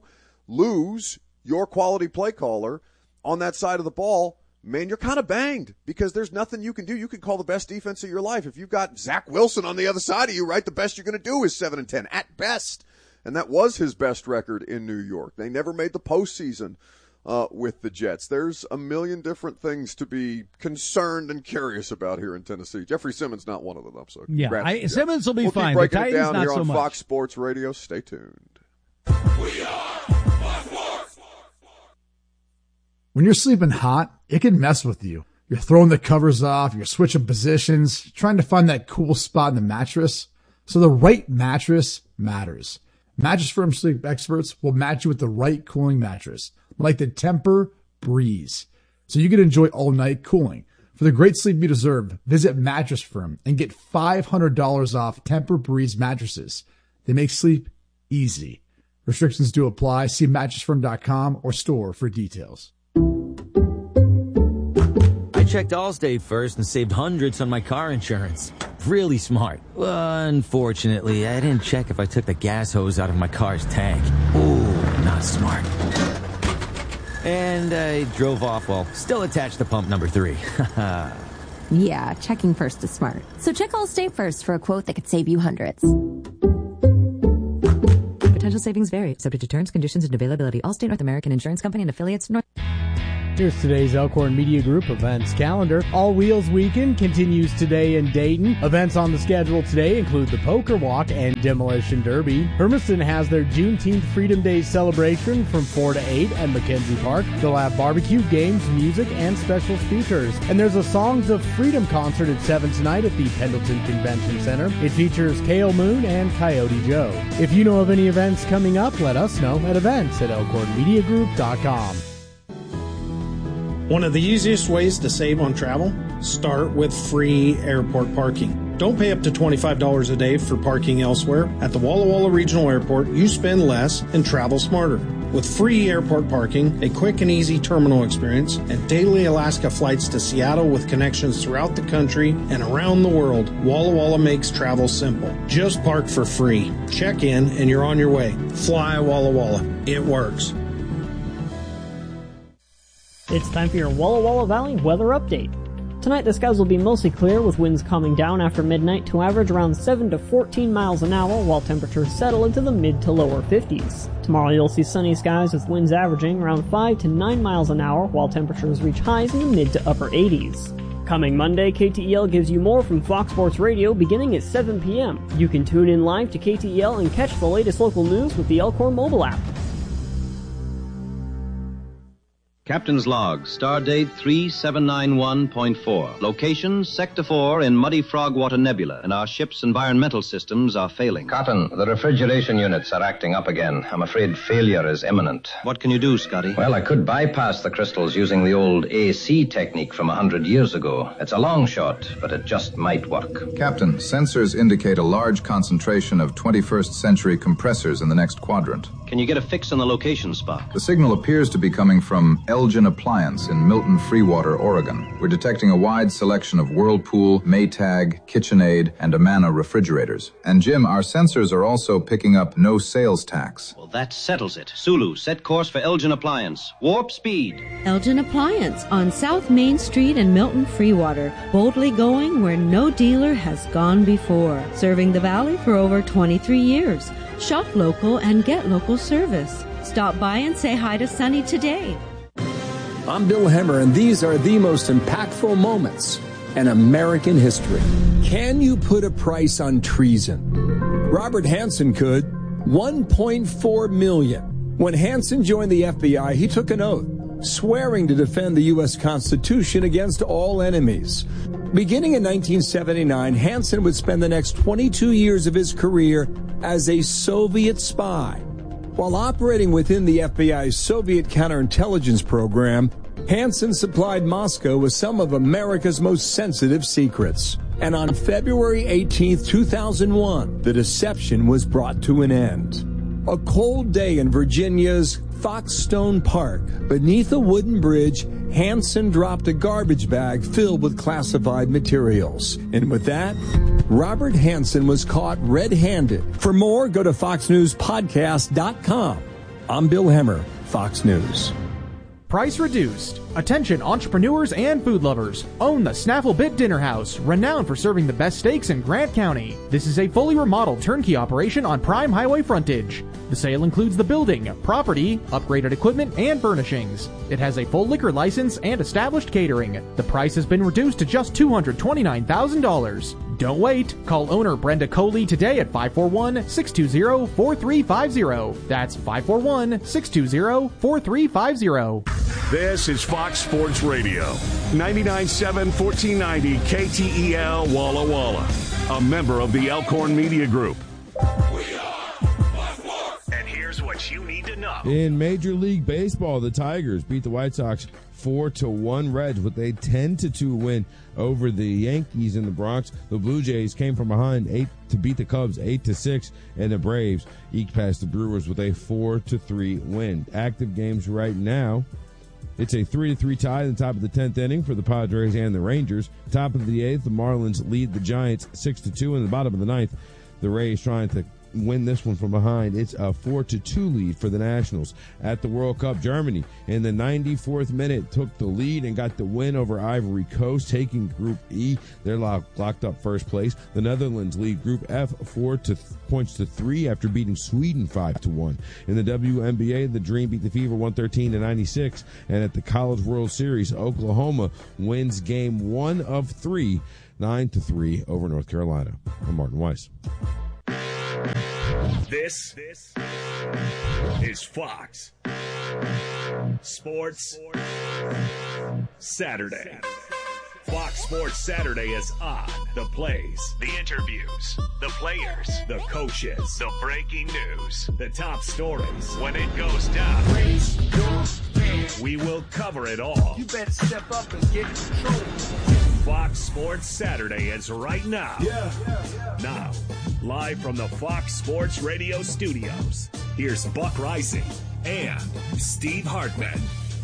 lose your quality play caller on that side of the ball, man, you're kind of banged because there's nothing you can do. You can call the best defense of your life. If you've got Zach Wilson on the other side of you, right, the best you're going to do is seven and ten at best, and that was his best record in New York. They never made the postseason. Uh, with the Jets. There's a million different things to be concerned and curious about here in Tennessee. Jeffrey Simmons not one of them, though. So yeah, I, Simmons will be we'll fine. Keep breaking the it down not here so on much. Fox Sports Radio. Stay tuned. We are Fox Sports. When you're sleeping hot, it can mess with you. You're throwing the covers off, you're switching positions, trying to find that cool spot in the mattress. So the right mattress matters. Mattress Firm sleep experts will match you with the right cooling mattress, like the Temper Breeze, so you can enjoy all-night cooling. For the great sleep you deserve, visit Mattress Firm and get five hundred dollars off Temper Breeze mattresses. They make sleep easy. Restrictions do apply. See mattress firm dot com or store for details. I checked Allstate first and saved hundreds on my car insurance. Really smart. Unfortunately, I didn't check if I took the gas hose out of my car's tank. Ooh, not smart. And I drove off while still attached to pump number three. Yeah, checking first is smart. So check Allstate first for a quote that could save you hundreds. Potential savings vary, subject to terms, conditions, and availability. Allstate North American Insurance Company and affiliates. North. Here's today's Elkhorn Media Group events calendar. All Wheels Weekend continues today in Dayton. Events on the schedule today include the Poker Walk and Demolition Derby. Hermiston has their Juneteenth Freedom Day celebration from four to eight at Mackenzie Park. They'll have barbecue, games, music, and special speakers. And there's a Songs of Freedom concert at seven tonight at the Pendleton Convention Center. It features Kale Moon and Coyote Joe. If you know of any events coming up, let us know at events at elkhorn media group dot com. One of the easiest ways to save on travel, start with free airport parking. Don't pay up to twenty-five dollars a day for parking elsewhere. At the Walla Walla Regional Airport, you spend less and travel smarter. With free airport parking, a quick and easy terminal experience, and daily Alaska flights to Seattle with connections throughout the country and around the world, Walla Walla makes travel simple. Just park for free. Check in and you're on your way. Fly Walla Walla. It works. It's time for your Walla Walla Valley weather update. Tonight the skies will be mostly clear with winds calming down after midnight to average around seven to fourteen miles an hour while temperatures settle into the mid to lower fifties. Tomorrow you'll see sunny skies with winds averaging around five to nine miles an hour while temperatures reach highs in the mid to upper eighties. Coming Monday, K T E L gives you more from Fox Sports Radio beginning at seven p.m. You can tune in live to K T E L and catch the latest local news with the Elkhorn mobile app. Captain's Log, Stardate three seven nine one point four. Location, Sector four in Muddy Frogwater Nebula, and our ship's environmental systems are failing. Cotton, the refrigeration units are acting up again. I'm afraid failure is imminent. What can you do, Scotty? Well, I could bypass the crystals using the old A C technique from a hundred years ago. It's a long shot, but it just might work. Captain, sensors indicate a large concentration of twenty-first century compressors in the next quadrant. Can you get a fix on the location, Spock? The signal appears to be coming from Elgin Appliance in Milton Freewater, Oregon. We're detecting a wide selection of Whirlpool, Maytag, KitchenAid, and Amana refrigerators. And Jim, our sensors are also picking up no sales tax. Well, that settles it. Sulu, set course for Elgin Appliance. Warp speed. Elgin Appliance on South Main Street in Milton Freewater. Boldly going where no dealer has gone before. Serving the Valley for over twenty-three years. Shop local and get local service. Stop by and say hi to Sunny today. I'm Bill Hemmer, and these are the most impactful moments in American history. Can you put a price on treason? Robert Hansen could. one point four million dollars. When Hansen joined the F B I, he took an oath, swearing to defend the U S Constitution against all enemies. Beginning in nineteen seventy-nine, Hansen would spend the next twenty-two years of his career as a Soviet spy. While operating within the F B I's Soviet counterintelligence program, Hansen supplied Moscow with some of America's most sensitive secrets. And on February eighteenth, two thousand one, the deception was brought to an end. A cold day in Virginia's Foxstone Park. Beneath a wooden bridge, Hansen dropped a garbage bag filled with classified materials. And with that, Robert Hansen was caught red-handed. For more, go to fox news podcast dot com. I'm Bill Hemmer, Fox News. Price reduced. Attention entrepreneurs and food lovers. Own the Snaffle Bit Dinner House, renowned for serving the best steaks in Grant County. This is a fully remodeled turnkey operation on prime highway frontage. The sale includes the building, property, upgraded equipment, and furnishings. It has a full liquor license and established catering. The price has been reduced to just two hundred twenty-nine thousand dollars. Don't wait. Call owner Brenda Coley today at five four one, six two zero, four three five zero. That's five four one, six two zero, four three five zero. This is Fox Sports Radio, ninety-nine point seven, fourteen ninety K T E L Walla Walla, a member of the Elkhorn Media Group. We are Black War Here's what you need to know. In Major League Baseball, the Tigers beat the White Sox four to one Reds with a ten to two win over the Yankees in the Bronx. The Blue Jays came from behind eight to beat the Cubs eight to six, and the Braves eked past the Brewers with a four to three win. Active games right now. It's a three to three tie in the top of the tenth inning for the Padres and the Rangers. Top of the eighth, the Marlins lead the Giants six to two. In the bottom of the ninth, the Rays trying to win this one from behind. It's a four to two lead for the Nationals. At the World Cup, Germany in the ninety-fourth minute took the lead and got the win over Ivory Coast, taking Group E. They're locked, locked up first place. The Netherlands lead Group F four to th- points to three after beating Sweden five to one. In the W N B A, the Dream beat the Fever one thirteen to ninety-six, and at the College World Series, Oklahoma wins game one of three, nine to three over North Carolina. I'm Martin Weiss. This, this is Fox Sports Saturday. Fox Sports Saturday is on. The plays, the interviews, the players, the coaches, the breaking news, the top stories. When it goes down, raise your hand. We will cover it all. You better step up and get in control. Fox Sports Saturday is right now. Yeah, yeah, yeah. Now, live from the Fox Sports Radio studios, here's Buck Rising and Steve Hartman.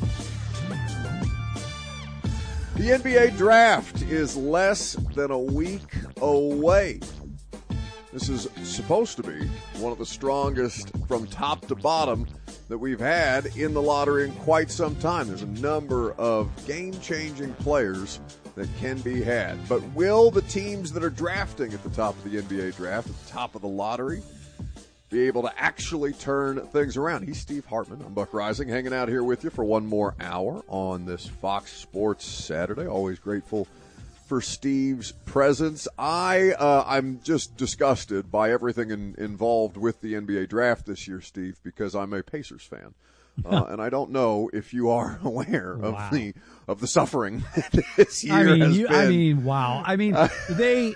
The N B A draft is less than a week away. This is supposed to be one of the strongest from top to bottom that we've had in the lottery in quite some time. There's a number of game-changing players that can be had. But will the teams that are drafting at the top of the N B A draft, at the top of the lottery, be able to actually turn things around? He's Steve Hartman. I'm Buck Rising, hanging out here with you for one more hour on this Fox Sports Saturday. Always grateful for Steve's presence. I, uh, I'm just disgusted by everything in, involved with the N B A draft this year, Steve, because I'm a Pacers fan. Uh, and I don't know if you are aware of wow. the of the suffering this year I mean, has you, been. I mean, wow. I mean, they.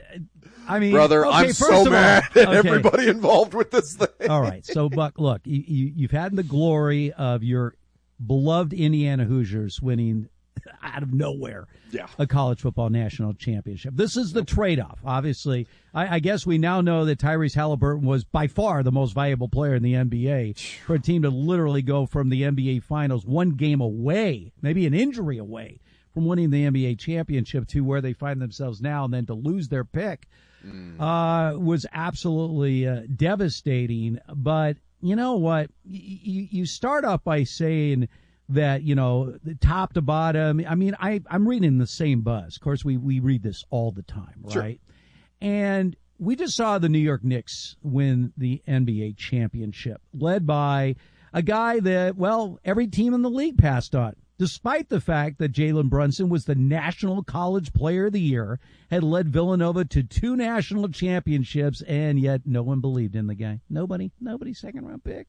I mean, brother, okay, I'm so mad all, at okay. everybody involved with this thing. All right, so Buck, look, you, you you've had the glory of your beloved Indiana Hoosiers winning out of nowhere yeah. a college football national championship. This is the trade-off. Obviously, I, I guess we now know that Tyrese Halliburton was by far the most valuable player in the N B A for a team to literally go from the N B A Finals one game away, maybe an injury away, from winning the N B A championship to where they find themselves now, and then to lose their pick mm. uh, was absolutely uh, devastating. But you know what? You, you start off by saying that, you know, top to bottom. I mean, I, I'm reading the same buzz. Of course, we, we read this all the time, right? Sure. And we just saw the New York Knicks win the N B A championship, led by a guy that, well, every team in the league passed on, despite the fact that Jalen Brunson was the National College Player of the Year, had led Villanova to two national championships, and yet no one believed in the guy. Nobody, nobody second-round pick.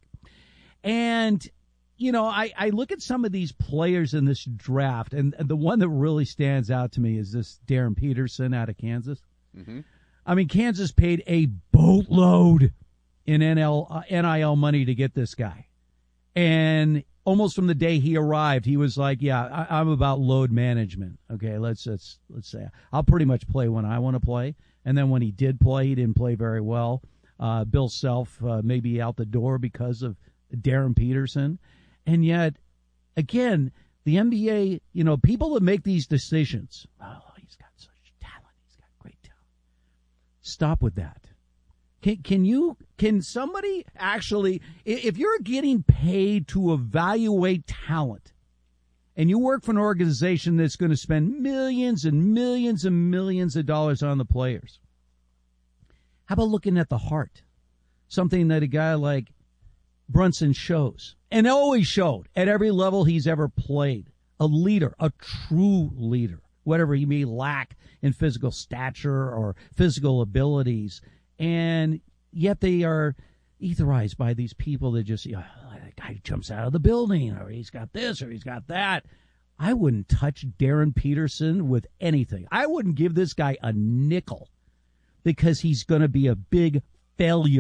And you know, I, I look at some of these players in this draft, and the one that really stands out to me is this Darren Peterson out of Kansas. Mm-hmm. I mean, Kansas paid a boatload in N L, uh, N I L money to get this guy. And almost from the day he arrived, he was like, yeah, I, I'm about load management. Okay, let's, let's, let's say I'll pretty much play when I want to play. And then when he did play, he didn't play very well. Uh, Bill Self uh, maybe out the door because of Darren Peterson. And yet, again, the N B A, you know, people that make these decisions, oh, he's got such talent. He's got great talent. Stop with that. Can, can you, can somebody actually, if you're getting paid to evaluate talent and you work for an organization that's going to spend millions and millions and millions of dollars on the players, how about looking at the heart? Something that a guy like Brunson shows, and always showed at every level he's ever played. A leader, a true leader, whatever he may lack in physical stature or physical abilities. And yet they are etherized by these people that just, you know, that guy jumps out of the building, or he's got this, or he's got that. I wouldn't touch Darren Peterson with anything. I wouldn't give this guy a nickel because he's going to be a big failure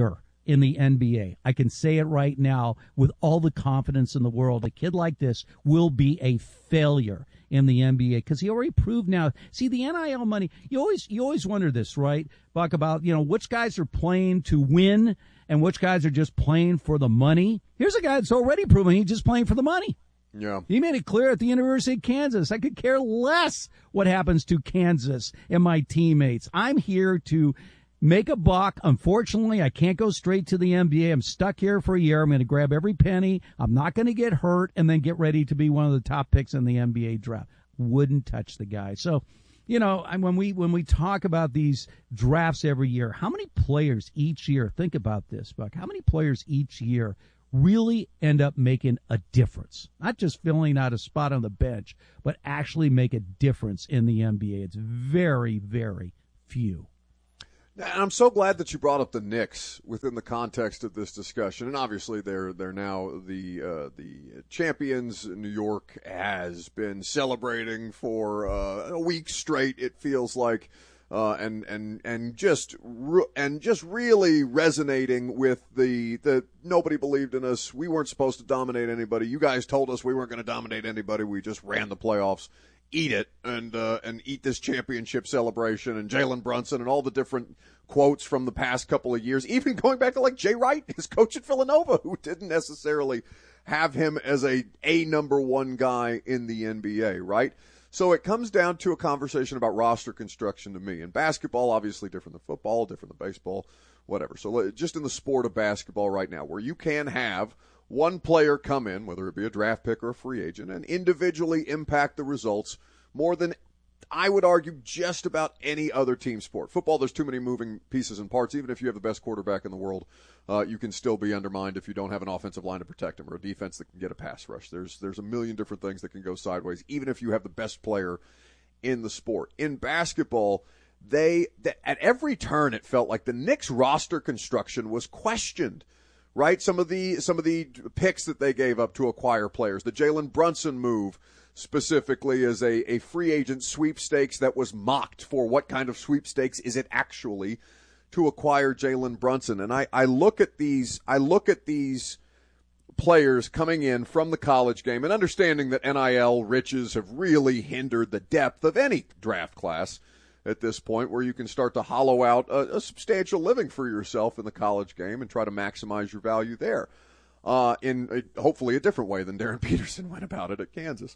in the N B A. I can say it right now with all the confidence in the world. A kid like this will be a failure in the N B A because he already proved now. See, the N I L money, you always you always wonder this, right, Buck, about, you know, which guys are playing to win and which guys are just playing for the money. Here's a guy that's already proven he's just playing for the money. Yeah. He made it clear at the University of Kansas. I could care less what happens to Kansas and my teammates. I'm here to make a buck. Unfortunately, I can't go straight to the N B A. I'm stuck here for a year. I'm going to grab every penny. I'm not going to get hurt and then get ready to be one of the top picks in the N B A draft. Wouldn't touch the guy. So, you know, when we when we talk about these drafts every year, how many players each year, think about this, Buck, how many players each year really end up making a difference? Not just filling out a spot on the bench, but actually make a difference in the N B A. It's very, very few. And I'm so glad that you brought up the Knicks within the context of this discussion. And obviously, they're they're now the uh, the champions. New York has been celebrating for uh, a week straight. It feels like, uh, and and and just re- and just really resonating with the the nobody believed in us. We weren't supposed to dominate anybody. You guys told us we weren't going to dominate anybody. We just ran the playoffs. Eat it and uh, and eat this championship celebration, and Jalen Brunson and all the different quotes from the past couple of years, even going back to like Jay Wright, his coach at Villanova, who didn't necessarily have him as a a number one guy in the N B A, right? So it comes down to a conversation about roster construction to me. And basketball, obviously different than football, different than baseball, whatever. So just in the sport of basketball right now, where you can have one player come in, whether it be a draft pick or a free agent, and individually impact the results more than, I would argue, just about any other team sport. Football, there's too many moving pieces and parts. Even if you have the best quarterback in the world, uh, you can still be undermined if you don't have an offensive line to protect him or a defense that can get a pass rush. There's there's a million different things that can go sideways, even if you have the best player in the sport. In basketball, they, they at every turn it felt like the Knicks roster construction was questioned. Right, some of the some of the picks that they gave up to acquire players, the Jalen Brunson move specifically as a, a free agent sweepstakes that was mocked for what kind of sweepstakes is it actually to acquire Jalen Brunson. And I, I look at these I look at these players coming in from the college game and understanding that N I L riches have really hindered the depth of any draft class at this point, where you can start to hollow out a, a substantial living for yourself in the college game and try to maximize your value there uh, in a, hopefully a different way than Darren Peterson went about it at Kansas.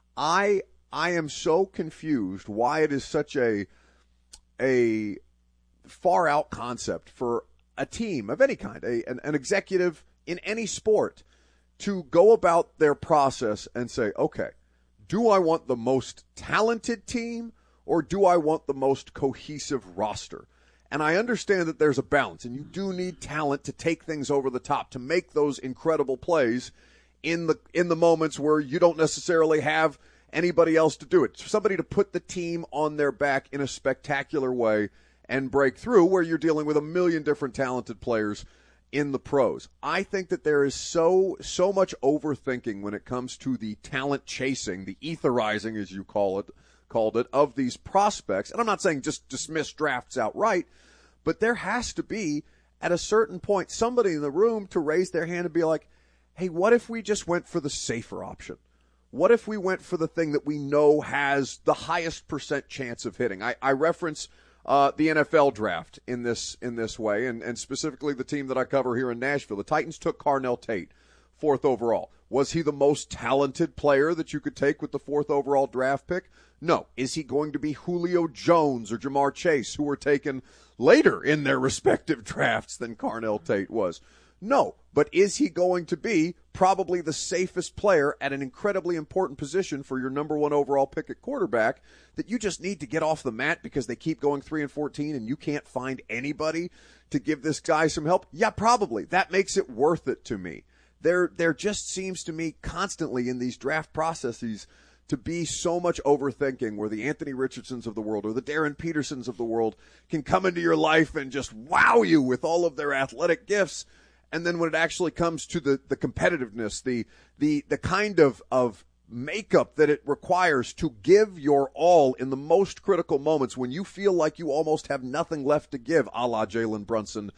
I I am so confused why it is such a a far out concept for a team of any kind, a, an, an executive in any sport, to go about their process and say, okay, do I want the most talented team, or do I want the most cohesive roster? And I understand that there's a balance, and you do need talent to take things over the top, to make those incredible plays in the in the moments where you don't necessarily have anybody else to do it. Somebody to put the team on their back in a spectacular way and break through, where you're dealing with a million different talented players in the pros. I think that there is so so much overthinking when it comes to the talent chasing, the etherizing, as you call it, called it, of these prospects. And I'm not saying just dismiss drafts outright, but there has to be, at a certain point, somebody in the room to raise their hand and be like, hey, what if we just went for the safer option? What if we went for the thing that we know has the highest percent chance of hitting? I, I reference uh, the N F L draft in this in this way, and, and specifically the team that I cover here in Nashville. The Titans took Carnell Tate, fourth overall. Was he the most talented player that you could take with the fourth overall draft pick? No. Is he going to be Julio Jones or Jamar Chase, who were taken later in their respective drafts than Carnell Tate was? No. But is he going to be probably the safest player at an incredibly important position for your number one overall pick at quarterback that you just need to get off the mat because they keep going three and fourteen and you can't find anybody to give this guy some help? Yeah, probably. That makes it worth it to me. There, there just seems to me constantly in these draft processes to be so much overthinking, where the Anthony Richardsons of the world or the Darren Petersons of the world can come into your life and just wow you with all of their athletic gifts. And then when it actually comes to the, the competitiveness, the, the, the kind of, of makeup that it requires to give your all in the most critical moments when you feel like you almost have nothing left to give, a la Jalen Brunson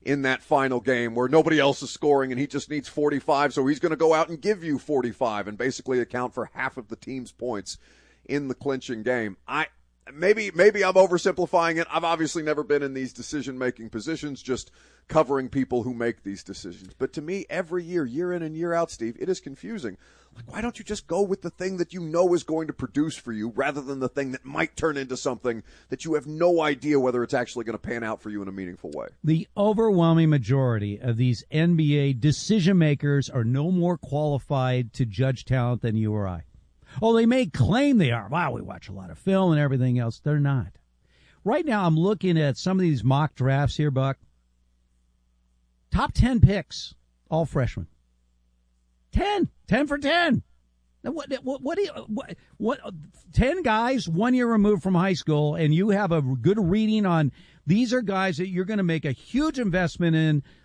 in that final game where nobody else is scoring and he just needs forty-five, so he's going to go out and give you forty-five and basically account for half of the team's points in the clinching game. I maybe maybe I'm oversimplifying it. I've obviously never been in these decision-making positions, just covering people who make these decisions. But to me, every year, year in and year out, Steve, it is confusing. Like, why don't you just go with the thing that you know is going to produce for you rather than the thing that might turn into something that you have no idea whether it's actually going to pan out for you in a meaningful way? The overwhelming majority of these N B A decision makers are no more qualified to judge talent than you or I. Oh, they may claim they are. Wow, we watch a lot of film and everything else. They're not. Right now, I'm looking at some of these mock drafts here, Buck. Top ten picks, all freshmen. Ten. Ten for ten. Now, what, what, what, do you, what, what, ten guys, one year removed from high school, and you have a good reading on these are guys that you're going to make a huge investment in